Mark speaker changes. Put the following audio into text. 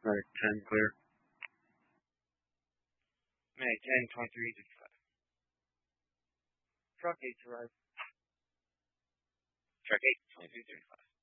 Speaker 1: Medic 10 clear.
Speaker 2: Medic 10, 2335.
Speaker 3: Truck 8 to arrive.
Speaker 2: Truck 8, 2335.